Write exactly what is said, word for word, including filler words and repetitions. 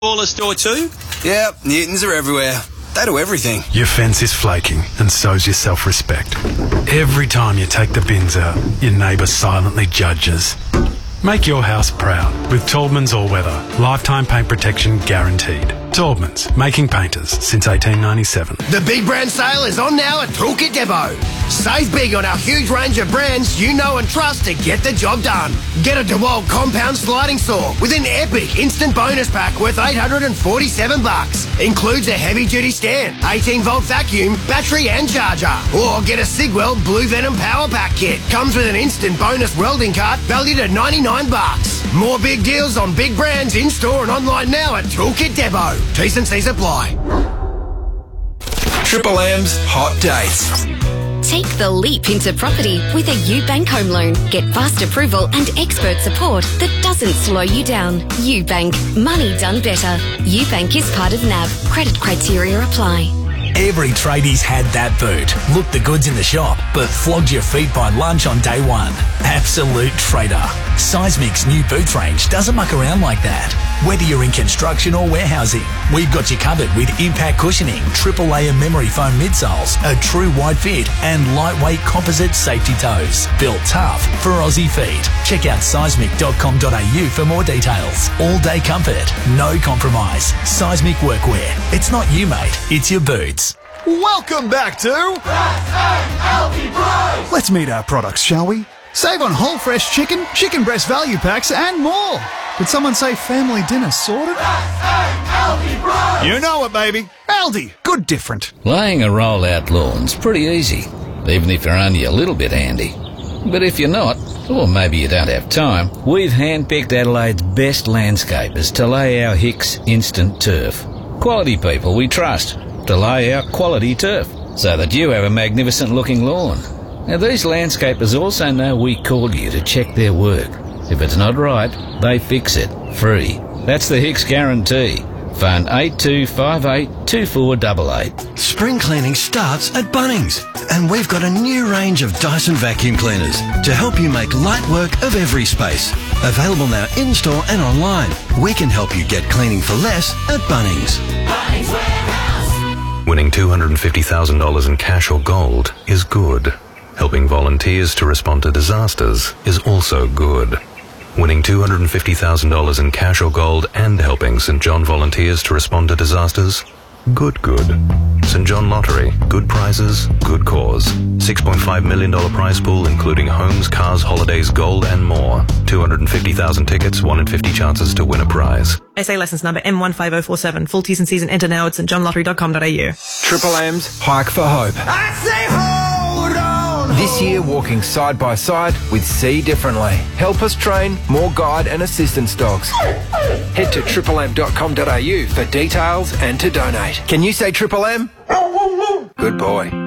Baller store too? Yeah, Newtons are everywhere. They do everything. Your fence is flaking, and so's your self-respect. Every time you take the bins out, your neighbour silently judges. Make your house proud with Taubman's All-Weather. Lifetime paint protection guaranteed. Taubman's, making painters since eighteen ninety-seven. The big brand sale is on now at Toolkit Depot. Save big on our huge range of brands you know and trust to get the job done. Get a DeWalt compound sliding saw with an epic instant bonus pack worth eight hundred forty-seven bucks. Includes a heavy-duty stand, eighteen volt vacuum, battery and charger. Or get a Sigwell Blue Venom Power Pack kit. Comes with an instant bonus welding cart valued at ninety-nine bucks. More big deals on big brands in store and online now at Toolkit Depot. T's and C's apply. Triple M's Hot Dates. Take the leap into property with a UBank home loan. Get fast approval and expert support that doesn't slow you down. UBank. Money done better. UBank is part of N A B. Credit criteria apply. Every tradie's had that boot. Looked the goods in the shop, but flogged your feet by lunch on day one. Absolute traitor. Seismic's new boots range doesn't muck around like that. Whether you're in construction or warehousing, we've got you covered with impact cushioning, triple layer memory foam midsoles, a true wide fit, and lightweight composite safety toes. Built tough for Aussie feet. Check out seismic dot com dot a u for more details. All day comfort, no compromise. Seismic workwear. It's not you, mate. It's your boots. Welcome back to Let's meet our products, shall we? Save on whole fresh chicken, chicken breast value packs, and more. Did someone say family dinner sorted? You know it, baby. Aldi, good different. Laying a roll-out lawn's pretty easy, even if you're only a little bit handy. But if you're not, or maybe you don't have time, we've handpicked Adelaide's best landscapers to lay our Hicks Instant Turf. Quality people we trust to lay our quality turf so that you have a magnificent looking lawn. Now these landscapers also know we call you to check their work. If it's not right, they fix it. Free. That's the Hicks guarantee. Phone eight two five eight two four eight eight. Spring cleaning starts at Bunnings, and we've got a new range of Dyson vacuum cleaners to help you make light work of every space. Available now in-store and online. We can help you get cleaning for less at Bunnings. Bunnings Warehouse. Winning two hundred fifty thousand dollars in cash or gold is good. Helping volunteers to respond to disasters is also good. Winning two hundred fifty thousand dollars in cash or gold and helping St John volunteers to respond to disasters? Good, good. St John Lottery. Good prizes, good cause. six point five million dollars prize pool including homes, cars, holidays, gold and more. two hundred fifty thousand tickets, one in fifty chances to win a prize. S A licence number M one five oh four seven. Full T's and C's and enter now at st john lottery dot com dot a u. Triple M's Hike for Hope. I say hold on. This year, walking side by side with See Differently. Help us train more guide and assistance dogs. Head to triple m dot com dot a u for details and to donate. Can you say Triple M? Good boy.